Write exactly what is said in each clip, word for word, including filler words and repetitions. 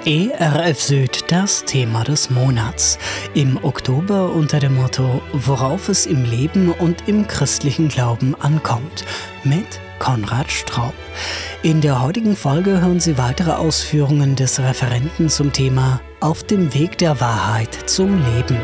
E R F Süd, das Thema des Monats. Im Oktober unter dem Motto „Worauf es im Leben und im christlichen Glauben ankommt" mit Konrad Straub. In der heutigen Folge hören Sie weitere Ausführungen des Referenten zum Thema „Auf dem Weg der Wahrheit zum Leben".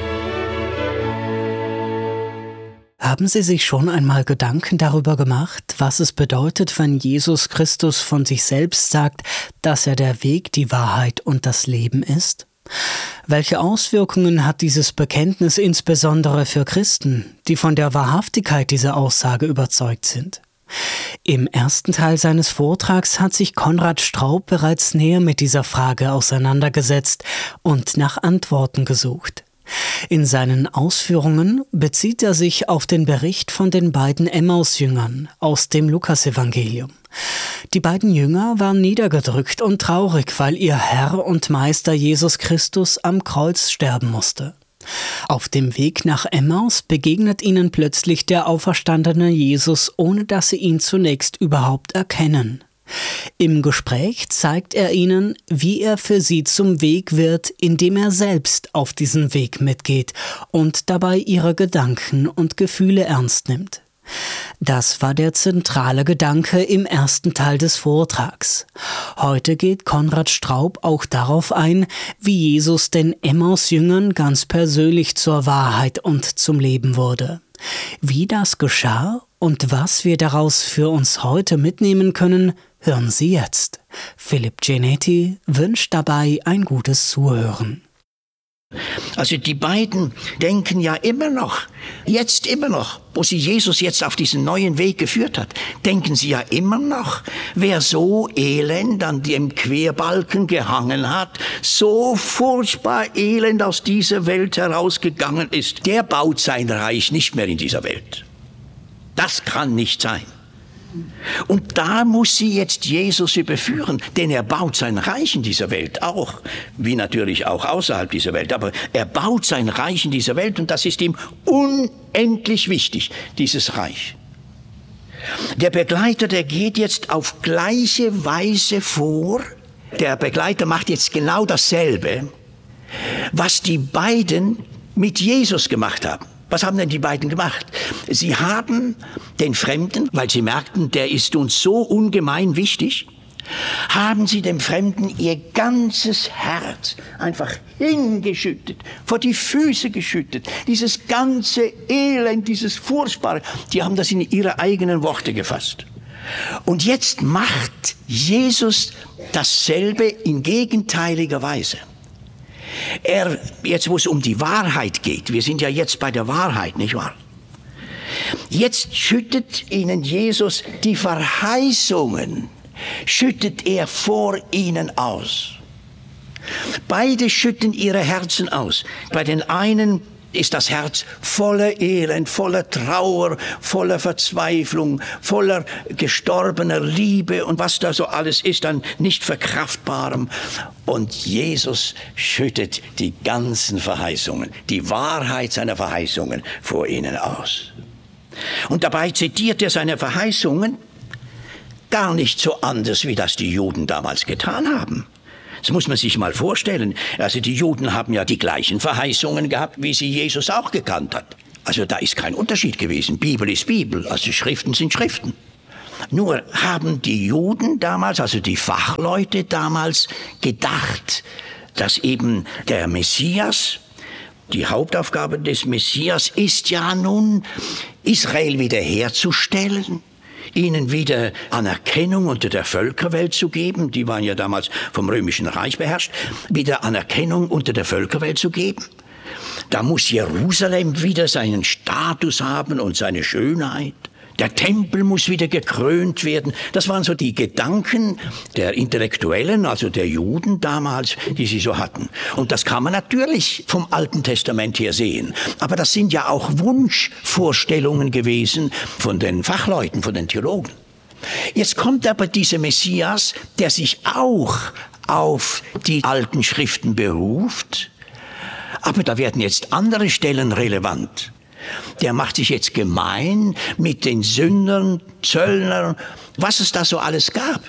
Haben Sie sich schon einmal Gedanken darüber gemacht, was es bedeutet, wenn Jesus Christus von sich selbst sagt, dass er der Weg, die Wahrheit und das Leben ist? Welche Auswirkungen hat dieses Bekenntnis insbesondere für Christen, die von der Wahrhaftigkeit dieser Aussage überzeugt sind? Im ersten Teil seines Vortrags hat sich Konrad Straub bereits näher mit dieser Frage auseinandergesetzt und nach Antworten gesucht. In seinen Ausführungen bezieht er sich auf den Bericht von den beiden Emmaus-Jüngern aus dem Lukasevangelium. Die beiden Jünger waren niedergedrückt und traurig, weil ihr Herr und Meister Jesus Christus am Kreuz sterben musste. Auf dem Weg nach Emmaus begegnet ihnen plötzlich der auferstandene Jesus, ohne dass sie ihn zunächst überhaupt erkennen. Im Gespräch zeigt er ihnen, wie er für sie zum Weg wird, indem er selbst auf diesen Weg mitgeht und dabei ihre Gedanken und Gefühle ernst nimmt. Das war der zentrale Gedanke im ersten Teil des Vortrags. Heute geht Konrad Straub auch darauf ein, wie Jesus den Emmaus-Jüngern ganz persönlich zur Wahrheit und zum Leben wurde. Wie das geschah und was wir daraus für uns heute mitnehmen können, hören Sie jetzt. Philipp Genetti wünscht dabei ein gutes Zuhören. Also die beiden denken ja immer noch, jetzt immer noch, wo sie Jesus jetzt auf diesen neuen Weg geführt hat, denken sie ja immer noch, wer so elend an dem Querbalken gehangen hat, so furchtbar elend aus dieser Welt herausgegangen ist, der baut sein Reich nicht mehr in dieser Welt. Das kann nicht sein. Und da muss sie jetzt Jesus überführen, denn er baut sein Reich in dieser Welt auch, wie natürlich auch außerhalb dieser Welt, aber er baut sein Reich in dieser Welt und das ist ihm unendlich wichtig, dieses Reich. Der Begleiter, der geht jetzt auf gleiche Weise vor, der Begleiter macht jetzt genau dasselbe, was die beiden mit Jesus gemacht haben. Was haben denn die beiden gemacht? Sie haben den Fremden, weil sie merkten, der ist uns so ungemein wichtig, haben sie dem Fremden ihr ganzes Herz einfach hingeschüttet, vor die Füße geschüttet. Dieses ganze Elend, dieses Furchtbare, die haben das in ihre eigenen Worte gefasst. Und jetzt macht Jesus dasselbe in gegenteiliger Weise. Er, jetzt wo es um die Wahrheit geht, wir sind ja jetzt bei der Wahrheit, nicht wahr? Jetzt schüttet ihnen Jesus die Verheißungen, schüttet er vor ihnen aus. Beide schütten ihre Herzen aus. Bei den einen ist das Herz voller Elend, voller Trauer, voller Verzweiflung, voller gestorbener Liebe und was da so alles ist an nicht verkraftbarem. Und Jesus schüttet die ganzen Verheißungen, die Wahrheit seiner Verheißungen vor ihnen aus. Und dabei zitiert er seine Verheißungen gar nicht so anders, wie das die Juden damals getan haben. Das muss man sich mal vorstellen. Also die Juden haben ja die gleichen Verheißungen gehabt, wie sie Jesus auch gekannt hat. Also da ist kein Unterschied gewesen. Bibel ist Bibel, also Schriften sind Schriften. Nur haben die Juden damals, also die Fachleute damals, gedacht, dass eben der Messias, die Hauptaufgabe des Messias ist ja nun, Israel wiederherzustellen, ihnen wieder Anerkennung unter der Völkerwelt zu geben, die waren ja damals vom Römischen Reich beherrscht, wieder Anerkennung unter der Völkerwelt zu geben. Da muss Jerusalem wieder seinen Status haben und seine Schönheit. Der Tempel muss wieder gekrönt werden. Das waren so die Gedanken der Intellektuellen, also der Juden damals, die sie so hatten. Und das kann man natürlich vom Alten Testament her sehen. Aber das sind ja auch Wunschvorstellungen gewesen von den Fachleuten, von den Theologen. Jetzt kommt aber dieser Messias, der sich auch auf die alten Schriften beruft. Aber da werden jetzt andere Stellen relevant. Der macht sich jetzt gemein mit den Sündern, Zöllnern, was es da so alles gab.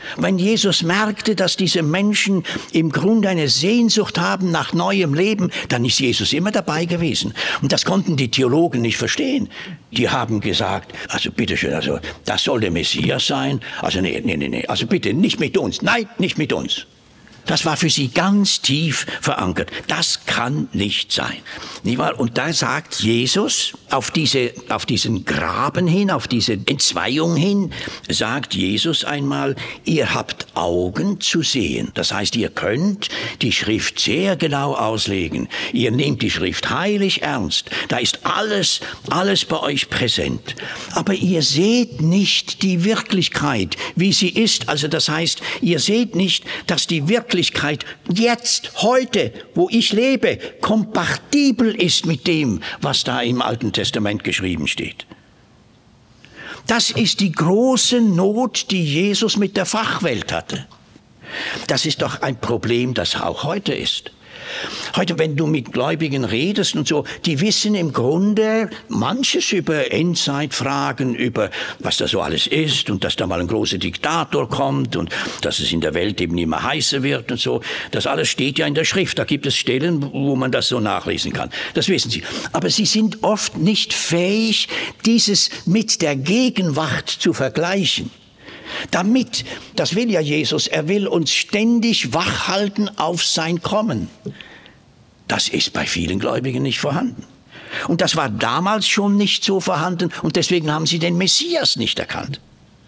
Wenn Jesus merkte, dass diese Menschen im Grunde eine Sehnsucht haben nach neuem Leben, dann ist Jesus immer dabei gewesen. Und das konnten die Theologen nicht verstehen. Die haben gesagt, also bitteschön, also das soll der Messias sein. Also nee, nee, nee, nee, also bitte nicht mit uns. Nein, nicht mit uns. Das war für sie ganz tief verankert. Das kann nicht sein. Und da sagt Jesus auf, diese, auf diesen Graben hin, auf diese Entzweiung hin, sagt Jesus einmal, ihr habt Augen zu sehen. Das heißt, ihr könnt die Schrift sehr genau auslegen. Ihr nehmt die Schrift heilig ernst. Da ist alles, alles bei euch präsent. Aber ihr seht nicht die Wirklichkeit, wie sie ist. Also das heißt, ihr seht nicht, dass die Wirklichkeit jetzt, heute, wo ich lebe, kompatibel ist mit dem, was da im Alten Testament geschrieben steht. Das ist die große Not, die Jesus mit der Fachwelt hatte. Das ist doch ein Problem, das auch heute ist. Heute, wenn du mit Gläubigen redest und so, die wissen im Grunde manches über Endzeitfragen, über was da so alles ist und dass da mal ein großer Diktator kommt und dass es in der Welt eben immer heißer wird und so. Das alles steht ja in der Schrift. Da gibt es Stellen, wo man das so nachlesen kann. Das wissen sie. Aber sie sind oft nicht fähig, dieses mit der Gegenwart zu vergleichen. Damit, das will ja Jesus, er will uns ständig wachhalten auf sein Kommen. Das ist bei vielen Gläubigen nicht vorhanden. Und das war damals schon nicht so vorhanden und deswegen haben sie den Messias nicht erkannt.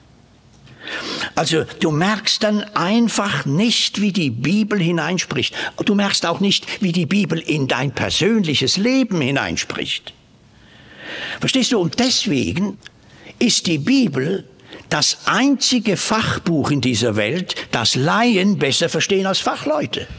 Also du merkst dann einfach nicht, wie die Bibel hineinspricht. Du merkst auch nicht, wie die Bibel in dein persönliches Leben hineinspricht. Verstehst du? Und deswegen ist die Bibel das einzige Fachbuch in dieser Welt, das Laien besser verstehen als Fachleute.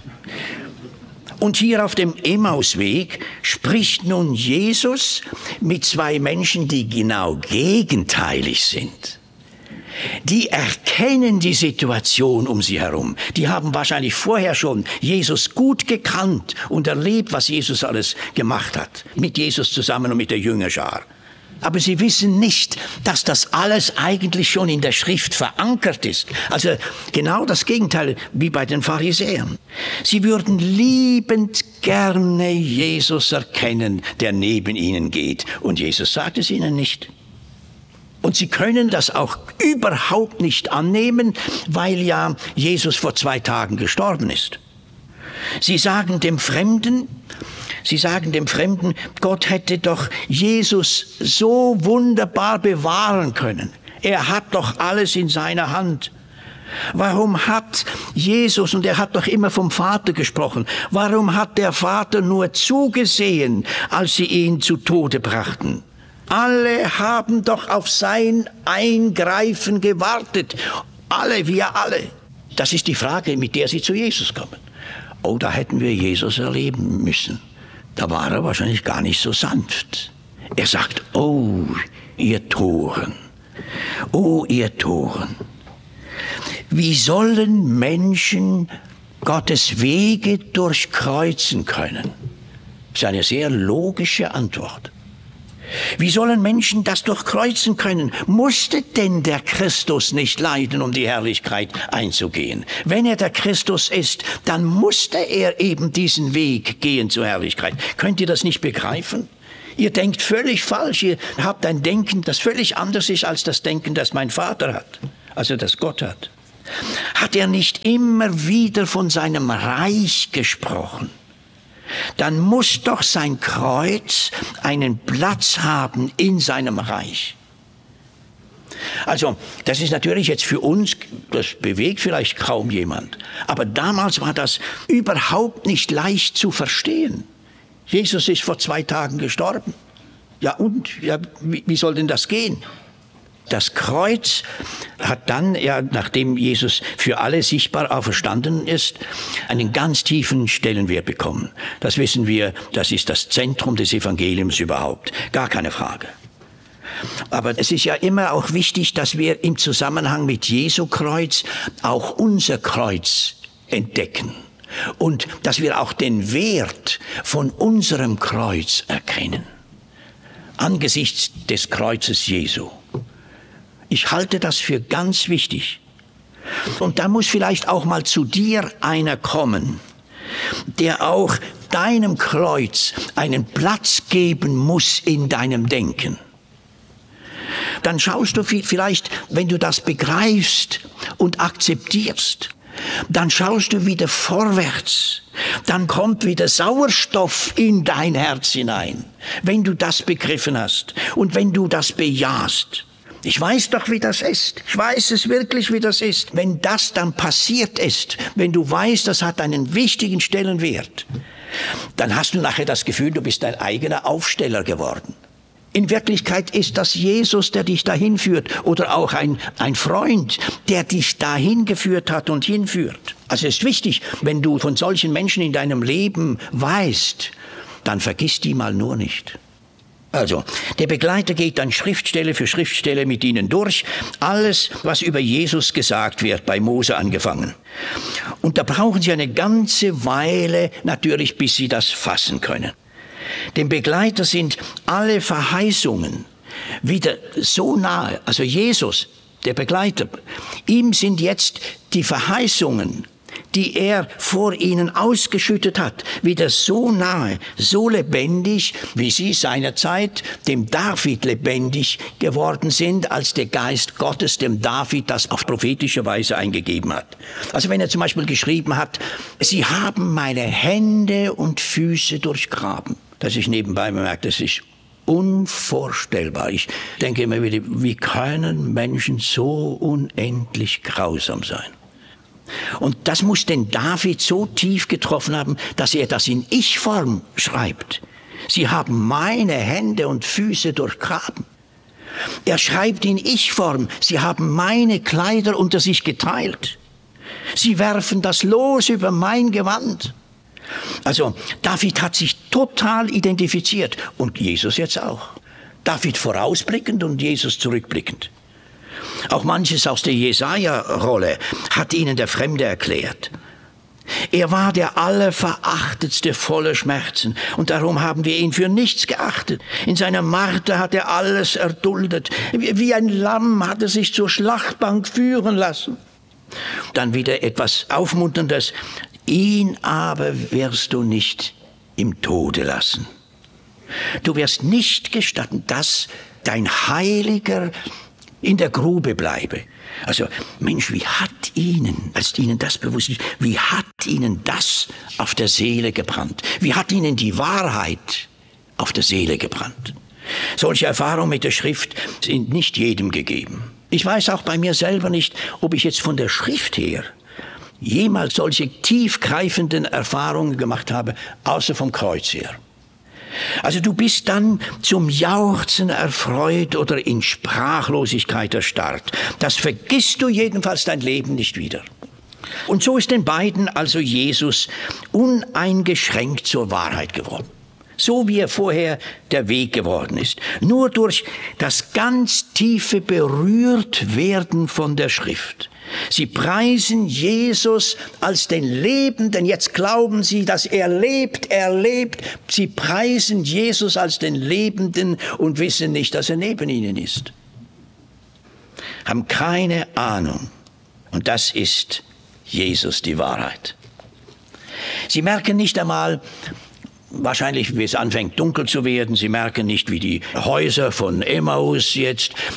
Und hier auf dem Emmausweg spricht nun Jesus mit zwei Menschen, die genau gegenteilig sind. Die erkennen die Situation um sie herum. Die haben wahrscheinlich vorher schon Jesus gut gekannt und erlebt, was Jesus alles gemacht hat. Mit Jesus zusammen und mit der Jüngerschar. Aber sie wissen nicht, dass das alles eigentlich schon in der Schrift verankert ist. Also genau das Gegenteil wie bei den Pharisäern. Sie würden liebend gerne Jesus erkennen, der neben ihnen geht. Und Jesus sagt es ihnen nicht. Und sie können das auch überhaupt nicht annehmen, weil ja Jesus vor zwei Tagen gestorben ist. Sie sagen dem Fremden, Sie sagen dem Fremden, Gott hätte doch Jesus so wunderbar bewahren können. Er hat doch alles in seiner Hand. Warum hat Jesus, und er hat doch immer vom Vater gesprochen, warum hat der Vater nur zugesehen, als sie ihn zu Tode brachten? Alle haben doch auf sein Eingreifen gewartet. Alle, wir alle. Das ist die Frage, mit der sie zu Jesus kommen. Oh, da hätten wir Jesus erleben müssen. Da war er wahrscheinlich gar nicht so sanft. Er sagt, oh, ihr Toren, oh, ihr Toren. Wie sollen Menschen Gottes Wege durchkreuzen können? Das ist eine sehr logische Antwort. Wie sollen Menschen das durchkreuzen können? Musste denn der Christus nicht leiden, um die Herrlichkeit einzugehen? Wenn er der Christus ist, dann musste er eben diesen Weg gehen zur Herrlichkeit. Könnt ihr das nicht begreifen? Ihr denkt völlig falsch. Ihr habt ein Denken, das völlig anders ist als das Denken, das mein Vater hat, also das Gott hat. Hat er nicht immer wieder von seinem Reich gesprochen? Dann muss doch sein Kreuz einen Platz haben in seinem Reich. Also, das ist natürlich jetzt für uns, das bewegt vielleicht kaum jemand. Aber damals war das überhaupt nicht leicht zu verstehen. Jesus ist vor zwei Tagen gestorben. Ja und? Ja, wie, wie soll denn das gehen? Das Kreuz hat dann, ja, nachdem Jesus für alle sichtbar auferstanden ist, einen ganz tiefen Stellenwert bekommen. Das wissen wir, das ist das Zentrum des Evangeliums überhaupt. Gar keine Frage. Aber es ist ja immer auch wichtig, dass wir im Zusammenhang mit Jesu Kreuz auch unser Kreuz entdecken. Und dass wir auch den Wert von unserem Kreuz erkennen. Angesichts des Kreuzes Jesu. Ich halte das für ganz wichtig. Und da muss vielleicht auch mal zu dir einer kommen, der auch deinem Kreuz einen Platz geben muss in deinem Denken. Dann schaust du vielleicht, wenn du das begreifst und akzeptierst, dann schaust du wieder vorwärts. Dann kommt wieder Sauerstoff in dein Herz hinein, wenn du das begriffen hast und wenn du das bejahst. Ich weiß doch, wie das ist. Ich weiß es wirklich, wie das ist. Wenn das dann passiert ist, wenn du weißt, das hat einen wichtigen Stellenwert, dann hast du nachher das Gefühl, du bist dein eigener Aufsteller geworden. In Wirklichkeit ist das Jesus, der dich dahin führt, oder auch ein, ein Freund, der dich dahin geführt hat und hinführt. Also es ist wichtig, wenn du von solchen Menschen in deinem Leben weißt, dann vergiss die mal nur nicht. Also, der Begleiter geht dann Schriftstelle für Schriftstelle mit ihnen durch, alles, was über Jesus gesagt wird, bei Mose angefangen. Und da brauchen sie eine ganze Weile natürlich, bis sie das fassen können. Dem Begleiter sind alle Verheißungen wieder so nahe, also Jesus, der Begleiter, ihm sind jetzt die Verheißungen, die er vor ihnen ausgeschüttet hat, wieder so nahe, so lebendig, wie sie seinerzeit dem David lebendig geworden sind, als der Geist Gottes dem David das auf prophetische Weise eingegeben hat. Also wenn er zum Beispiel geschrieben hat, sie haben meine Hände und Füße durchgraben. Das ist nebenbei bemerkt, das ist unvorstellbar. Ich denke immer wieder, wie können Menschen so unendlich grausam sein? Und das muss den David so tief getroffen haben, dass er das in Ich-Form schreibt. Sie haben meine Hände und Füße durchgraben. Er schreibt in Ich-Form, sie haben meine Kleider unter sich geteilt. Sie werfen das Los über mein Gewand. Also David hat sich total identifiziert und Jesus jetzt auch. David vorausblickend und Jesus zurückblickend. Auch manches aus der Jesaja-Rolle hat ihnen der Fremde erklärt. Er war der Allerverachtetste voller Schmerzen und darum haben wir ihn für nichts geachtet. In seiner Marter hat er alles erduldet. Wie ein Lamm hat er sich zur Schlachtbank führen lassen. Dann wieder etwas Aufmunterndes. Ihn aber wirst du nicht im Tode lassen. Du wirst nicht gestatten, dass dein Heiliger in der Grube bleibe. Also, Mensch, wie hat ihnen, als ihnen das bewusst ist, wie hat ihnen das auf der Seele gebrannt? Wie hat ihnen die Wahrheit auf der Seele gebrannt? Solche Erfahrungen mit der Schrift sind nicht jedem gegeben. Ich weiß auch bei mir selber nicht, ob ich jetzt von der Schrift her jemals solche tiefgreifenden Erfahrungen gemacht habe, außer vom Kreuz her. Also du bist dann zum Jauchzen erfreut oder in Sprachlosigkeit erstarrt. Das vergisst du jedenfalls dein Leben nicht wieder. Und so ist den beiden also Jesus uneingeschränkt zur Wahrheit geworden. So wie er vorher der Weg geworden ist. Nur durch das ganz tiefe Berührtwerden von der Schrift. Sie preisen Jesus als den Lebenden. Jetzt glauben sie, dass er lebt, er lebt. Sie preisen Jesus als den Lebenden und wissen nicht, dass er neben ihnen ist. Haben keine Ahnung. Und das ist Jesus die Wahrheit. Sie merken nicht einmal, wahrscheinlich, wie es anfängt dunkel zu werden. Sie merken nicht, wie die Häuser von Emmaus jetzt